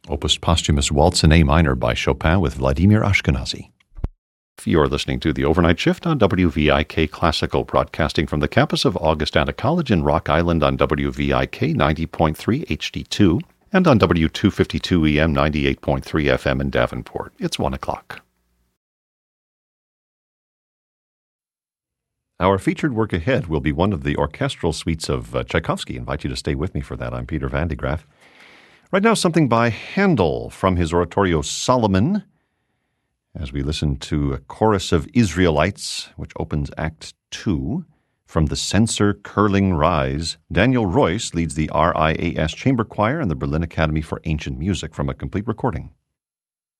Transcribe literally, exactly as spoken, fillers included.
Opus Posthumous Waltz in A minor by Chopin with Vladimir Ashkenazy. You're listening to the Overnight Shift on W V I K Classical, broadcasting from the campus of Augustana College in Rock Island on W V I K ninety point three H D two and on W two fifty-two E M ninety-eight point three F M in Davenport. It's one o'clock. Our featured work ahead will be one of the orchestral suites of uh, Tchaikovsky. I invite you to stay with me for that. I'm Peter Van de Graaff. Right now, something by Handel from his oratorio Solomon, as we listen to a chorus of Israelites, which opens Act two. From the Censer Curling Rise, Daniel Royce leads the R I A S Chamber Choir and the Berlin Academy for Ancient Music from a complete recording.